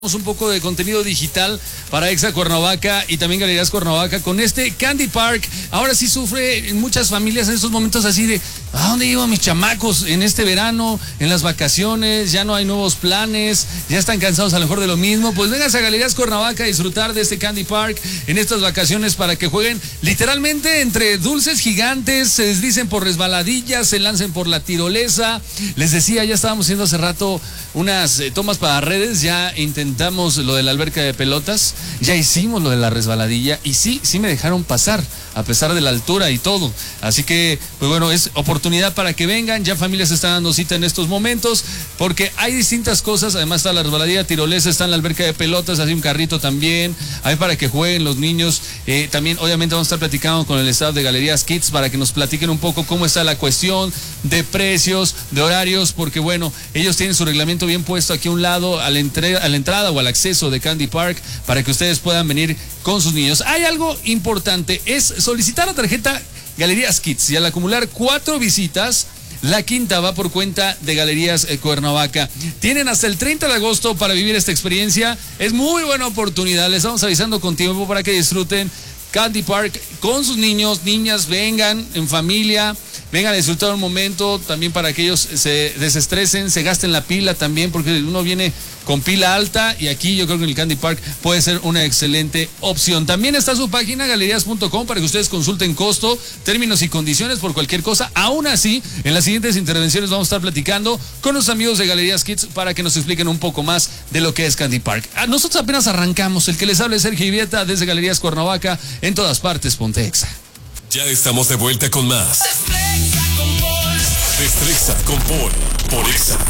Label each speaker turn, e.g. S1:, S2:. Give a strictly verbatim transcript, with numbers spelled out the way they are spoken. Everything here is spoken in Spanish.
S1: Un poco de contenido digital para Exa Cuernavaca y también Galerías Cuernavaca con este Candy Park. Ahora sí sufre en muchas familias en estos momentos así de ¿a dónde llevo a mis chamacos en este verano, en las vacaciones? Ya no hay nuevos planes, ya están cansados a lo mejor de lo mismo. Pues vengas a Galerías Cuernavaca a disfrutar de este Candy Park en estas vacaciones para que jueguen literalmente entre dulces gigantes, se deslicen por resbaladillas, se lancen por la tirolesa. Les decía, ya estábamos haciendo hace rato unas eh, tomas para redes, ya intentamos Intentamos lo de la alberca de pelotas, ya hicimos lo de la resbaladilla y sí, sí me dejaron pasar a pesar de la altura y todo. Así que, pues bueno, es oportunidad para que vengan. Ya familias se están dando cita en estos momentos porque hay distintas cosas. Además está la resbaladilla tirolesa, está en la alberca de pelotas, hay un carrito también, hay para que jueguen los niños. Eh, también obviamente vamos a estar platicando con el staff de Galerías Kids para que nos platiquen un poco cómo está la cuestión de precios, de horarios, porque bueno, ellos tienen su reglamento bien puesto aquí a un lado, a la, entre, a la entrada o al acceso de Candy Park para que ustedes puedan venir con sus niños. Hay algo importante, es solicitar la tarjeta Galerías Kids y al acumular cuatro visitas, la quinta va por cuenta de Galerías Cuernavaca. Tienen hasta el treinta de agosto para vivir esta experiencia. Es muy buena oportunidad, les estamos avisando con tiempo para que disfruten Candy Park con sus niños, niñas, vengan en familia, vengan a disfrutar un momento también para que ellos se desestresen, se gasten la pila también, porque uno viene con pila alta y aquí yo creo que en el Candy Park puede ser una excelente opción. También está su página galerías punto com para que ustedes consulten costo, términos y condiciones por cualquier cosa. Aún así, en las siguientes intervenciones vamos a estar platicando con los amigos de Galerías Kids para que nos expliquen un poco más de lo que es Candy Park. Nosotros apenas arrancamos. El que les habla es Sergio Ibieta desde Galerías Cuernavaca, en todas partes, ponte Exa.
S2: Ya estamos de vuelta con más Destreza con Paul por Exa.